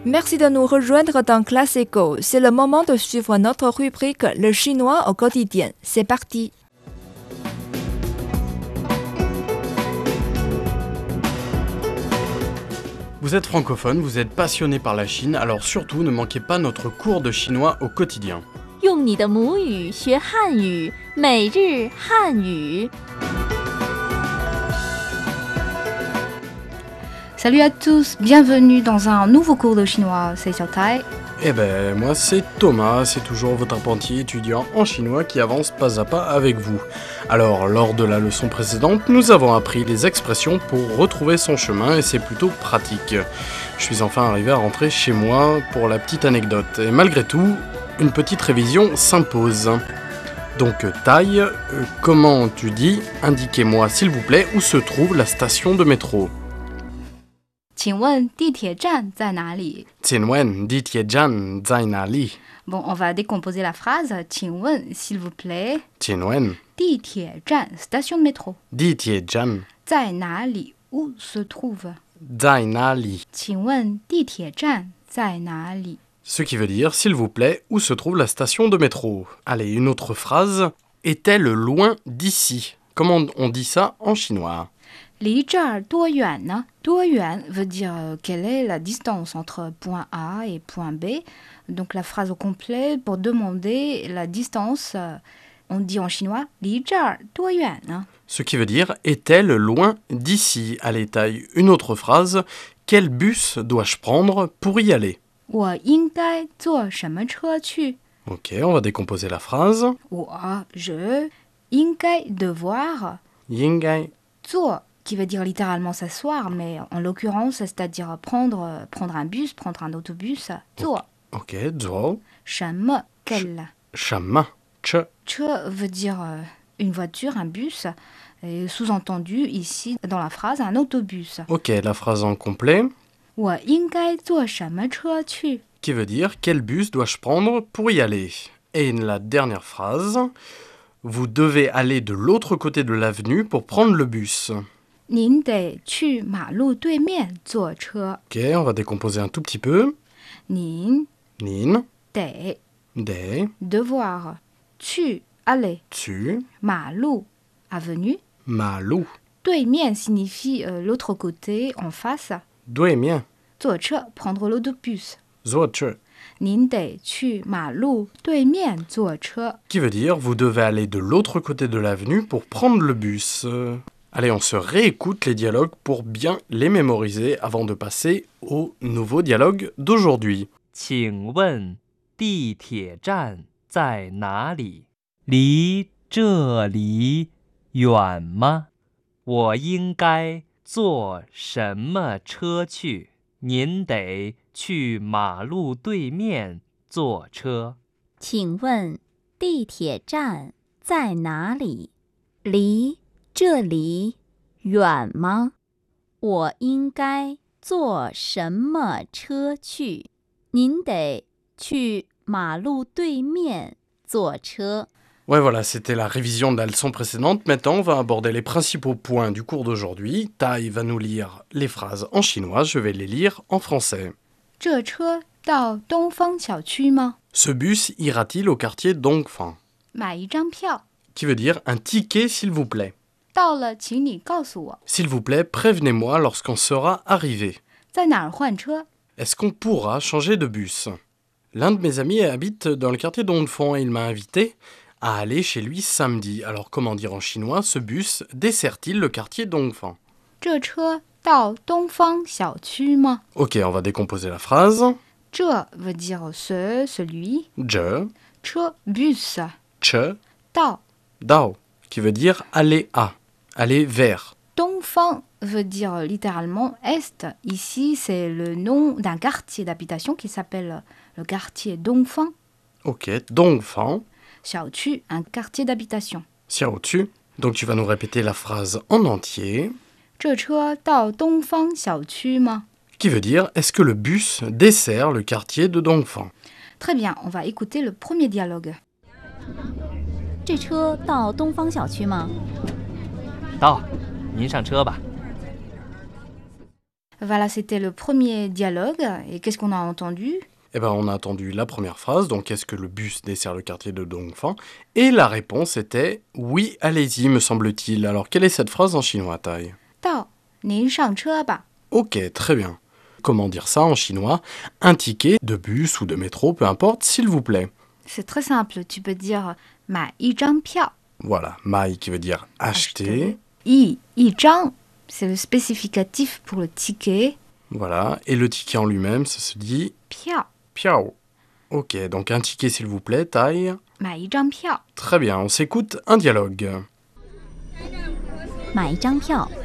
Merci de nous rejoindre dans Classe Éco. C'est le moment de suivre notre rubrique Le chinois au quotidien. C'est parti. Vous êtes francophone, vous êtes passionné par la Chine, alors surtout ne manquez pas notre cours de chinois au quotidien. 用你的母语学汉语，每日汉语。 Salut à tous, bienvenue dans un nouveau cours de chinois, c'est Xiao Tai. Eh ben, moi c'est Thomas, c'est toujours votre apprenti étudiant en chinois qui avance pas à pas avec vous. Alors, lors de la leçon précédente, nous avons appris les expressions pour retrouver son chemin et c'est plutôt pratique. Je suis enfin arrivé à rentrer chez moi pour la petite anecdote. Et malgré tout, une petite révision s'impose. Donc, Tai, comment tu dis, indiquez-moi s'il vous plaît où se trouve la station de métro. 请问地铁站在哪里？ Tianwen, Ditiejan,在哪里? Bon, on va décomposer la phrase. 请问, s'il vous plaît. Tianwen, 地铁站, station de métro. Ditiejan, 在哪里? Où se trouve? 在哪里? 请问地铁站在哪里? Ce qui veut dire, s'il vous plaît, où se trouve la station de métro? Allez, une autre phrase. Est-elle loin d'ici? Comment on dit ça en chinois? 离这儿多远呢？多远 veut dire quelle est la distance entre point A et point B. Donc la phrase au complet pour demander la distance, on dit en chinois 离这儿多远呢？ Ce qui veut dire, est-elle loin d'ici? Allez, taille une autre phrase. Quel bus dois-je prendre pour y aller? 我应该坐什么车去？ Ok, on va décomposer la phrase. je 应该 devoir 应该坐 qui veut dire littéralement s'asseoir, mais en l'occurrence, c'est-à-dire prendre un bus, prendre un autobus. 坐 Ok, 坐什么 quel 什么 che Che veut dire une voiture, un bus, et sous-entendu ici dans la phrase un autobus. Ok, la phrase en complet. 我应该坐什么车去？ Qui veut dire quel bus dois-je prendre pour y aller? Et la dernière phrase. Vous devez aller de l'autre côté de l'avenue pour prendre le bus. 您得去马路对面坐车。 Ok, on va décomposer un tout petit peu. 您 Nin, 得 de, devoir 去 aller tu, 马路 avenue malu, 对面 signifie l'autre côté en face 对面坐车 prendre l'autobus 坐车您得去马路对面坐车 qui veut dire vous devez aller de l'autre côté de l'avenue pour prendre le bus. Allez, on se réécoute les dialogues pour bien les mémoriser avant de passer au nouveau dialogue d'aujourd'hui. 请问地铁站在哪里？离这里远吗？我应该坐什么车去？您得去马路对面坐车。 请问地铁站在哪里？离这里远吗？我应该坐什么车去？您得去马路对面坐车。 Ouais, voilà, c'était la révision de la leçon précédente. Maintenant, on va aborder les principaux points du cours d'aujourd'hui. Tai va nous lire les phrases en chinois, je vais les lire en français. 这车到东方小区吗？ Ce bus ira-t-il au quartier Dongfang? 买一张票， Qui veut dire un ticket, s'il vous plaît. 到了请你告诉我， S'il vous plaît, prévenez-moi lorsqu'on sera arrivé. 在哪儿换车？ Est-ce qu'on pourra changer de bus? L'un de mes amis habite dans le quartier Dongfang et il m'a invité à aller chez lui samedi. Alors comment dire en chinois, ce bus dessert-il le quartier Dongfang? 这车到东方小区吗？ Ok, on va décomposer la phrase. 这 veut dire ce, celui. Je, 车 bus. che, 到 dao, qui veut dire aller à, aller vers. 东方 veut dire littéralement est. Ici, c'est le nom d'un quartier d'habitation qui s'appelle le quartier Dongfang. Ok, Dongfang, 小区 un quartier d'habitation. xiao-tu. Donc tu vas nous répéter la phrase en entier. 这车到东方小区吗？ Qui veut dire, est-ce que le bus dessert le quartier de Dongfang? Très bien, on va écouter le premier dialogue. 这车到东方小区吗？ 到，您上车吧。 Voilà, c'était le premier dialogue. Et qu'est-ce qu'on a entendu? Eh ben, on a entendu la première phrase, donc est-ce que le bus dessert le quartier de Dongfang? Et la réponse était oui, allez-y, me semble-t-il. Alors, quelle est cette phrase en chinois, Tai? 到，您上车吧。 Ok, très bien. Comment dire ça en chinois? Un ticket de bus ou de métro, peu importe, s'il vous plaît. C'est très simple. Tu peux dire 买一张票。 Voilà, mai qui veut dire acheter. 一张, c'est le spécificatif pour le ticket. Voilà, et le ticket en lui-même, ça se dit 票， piao. Ok, donc un ticket s'il vous plaît, Tai. 买一张票。 Très bien, on s'écoute un dialogue. 买一张票。